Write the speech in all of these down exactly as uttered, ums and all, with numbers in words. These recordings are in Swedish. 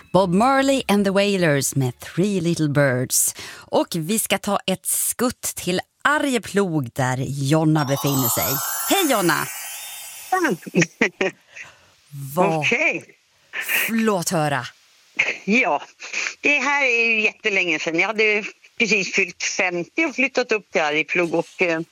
Bob Marley and the Wailers med Three Little Birds. Och vi ska ta ett skutt till Arjeplog där Jonna befinner sig. Hej Jonna! Vad? Okej. Låt höra. Ja, det här är ju jättelänge sedan. Jag hade precis fyllt femtio och flyttat upp till Arjeplog. Och, eh,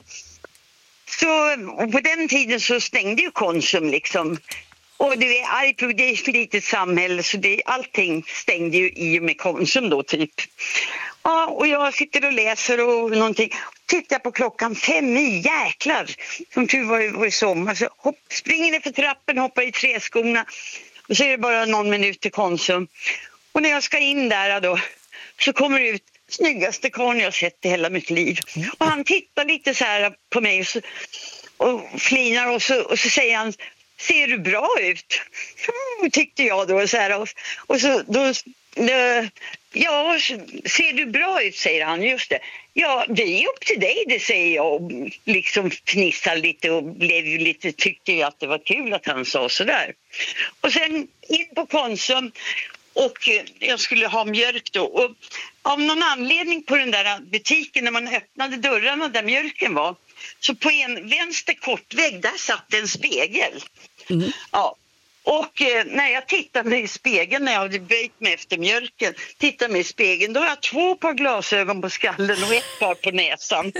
så, och på den tiden så stängde ju Konsum liksom. Och du är Arjeplog, det är ett litet samhälle så det, allting stängde ju i och med Konsum då typ. Ja, och jag sitter och läser och någonting. Tittar på klockan fem i, jäklar. Som tur var, var i sommar. Så hopp, springer ner för trappen, hoppar i träskorna. Och så är det bara någon minut till Konsum. Och när jag ska in där då så kommer det ut snyggaste karln jag sett i hela mitt liv. Och han tittar lite så här på mig och, så, och flinar och så, och så säger han: ser du bra ut? Mm, tyckte jag då. Så här, och, och så då... Ja, ser du bra ut, säger han. Just det. Ja, det är upp till dig, det säger jag. Och liksom fnissar lite och blev ju lite, tyckte ju att det var kul att han sa sådär. Och sen in på Konsum och jag skulle ha mjölk då. Och av någon anledning på den där butiken när man öppnade dörrarna där mjölken var, så på en vänster kortvägg där satt en spegel. Mm. Ja. Och eh, när jag tittade mig i spegeln när jag hade böjt mig efter mjölken, tittade mig i spegeln, då har jag två par glasögon på skallen och ett par på näsan.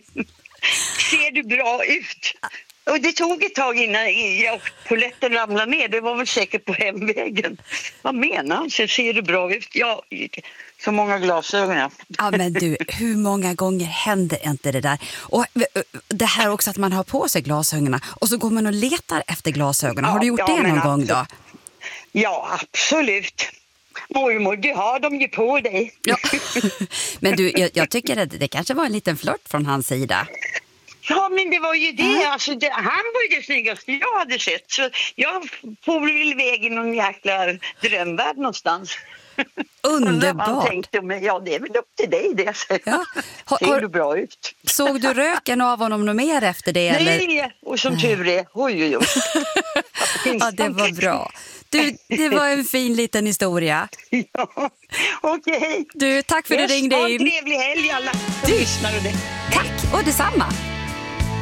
Ser du bra ut? Och det tog ett tag innan jag polletten ramlade ner. Det var väl säkert på hemvägen. Vad menar han? Så ser du bra ut? Ja, så många glasögon. Ja. Ja, men du, hur många gånger händer inte det där? Och det här också att man har på sig glasögonen och så går man och letar efter glasögonen. Har du gjort ja, det någon gång då? Ja, absolut. Mormor, du har dem ju på dig. Ja. Men du, jag, jag tycker att det kanske var en liten flört från hans sida. Ja, men det var ju det. Mm. Alltså, det han var ju det snyggaste jag hade sett. Så jag får väl iväg i någon jäkla drömvärld någonstans. Underbart. Man tänkte, men ja, det är väl upp till dig det. Ja. Har, ser du bra ut? Såg du röken av honom något mer efter det? Nej, eller? Och som tur är. Oj, oj, oj. Ja, det var bra. Du, det var en fin liten historia. Ja, okej. Okay. Du, tack för att yes, du ringde in. Ha en trevlig helg alla som lyssnar. Tack, och detsamma.